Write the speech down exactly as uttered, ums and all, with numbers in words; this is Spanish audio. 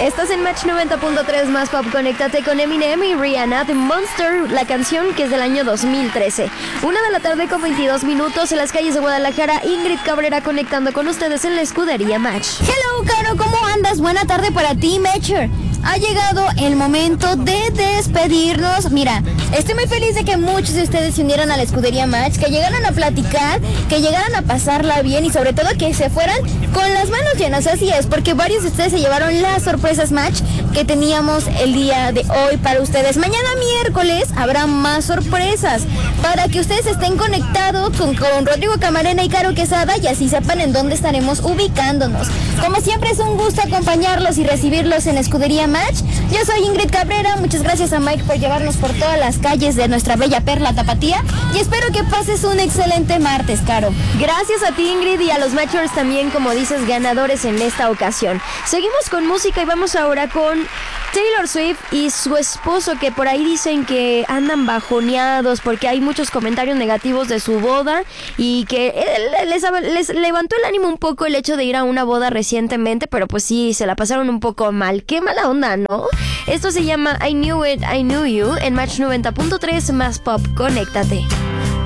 Estás en Match noventa punto tres más Pop. Conéctate con Eminem y Rihanna de Monster, la canción que es del año dos mil trece. Una de la tarde con veintidós minutos en las calles de Guadalajara. Ingrid Cabrera conectando con ustedes en la escudería Match. Hello, Caro, ¿cómo andas? Buena tarde para ti, Matcher. Ha llegado el momento de despedirnos. Mira, estoy muy feliz de que muchos de ustedes se unieran a la escudería Match, que llegaran a platicar, que llegaran a pasarla bien y sobre todo que se fueran con las manos llenas. Así es, porque varios de ustedes se llevaron las sorpresas Match que teníamos el día de hoy para ustedes. Mañana miércoles habrá más sorpresas para que ustedes estén conectados con, con Rodrigo Camarena y Caro Quesada y así sepan en dónde estaremos ubicándonos. Como siempre es un gusto acompañarlos y recibirlos en Escudería Match. Yo soy Ingrid Cabrera, muchas gracias a Mike por llevarnos por todas las calles de nuestra bella perla Tapatía y espero que pases un excelente martes, Caro. Gracias a ti, Ingrid, y a los Matchers también, como dices, ganadores en esta ocasión. Seguimos con música y vamos ahora con Taylor Swift y su esposo, que por ahí dicen que andan bajoneados porque hay muchos comentarios negativos de su boda y que les, les levantó el ánimo un poco el hecho de ir a una boda recientemente, pero pues sí, se la pasaron un poco mal. Qué mala onda, ¿no? Esto se llama I Knew It, I Knew You en Match noventa punto tres más Pop. Conéctate.